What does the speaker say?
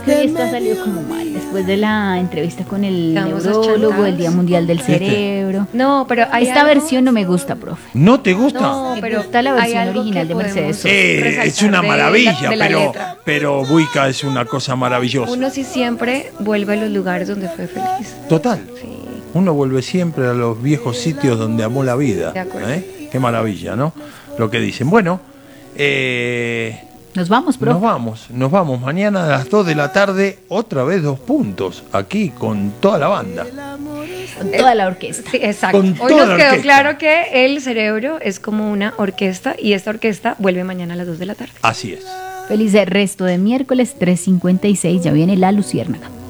Esto ha salido como mal después de la entrevista con el Estamos neurólogo, el achantados. Día Mundial del Cerebro. No, pero hay Esta algo- versión no me gusta, profe. ¿No te gusta? No, Me pero gusta la hay versión algo original que de Mercedes podemos Sosa. Es resaltar una de maravilla, de la letra. pero Buica es una cosa maravillosa. Uno sí siempre vuelve a los lugares donde fue feliz. Total. Sí. Uno vuelve siempre a los viejos sitios donde amó la vida. De acuerdo. Qué maravilla, ¿no? Lo que dicen. Bueno, Nos vamos, profe. nos vamos. Mañana a las 2 de la tarde, otra vez 2 puntos, aquí con toda la banda. Con toda la orquesta. Sí, exacto. Con Hoy toda nos la quedó orquesta. claro que el cerebro es como una orquesta y esta orquesta vuelve mañana a las 2 de la tarde. Así es. Feliz resto de miércoles 3:56. Ya viene la Luciérnaga.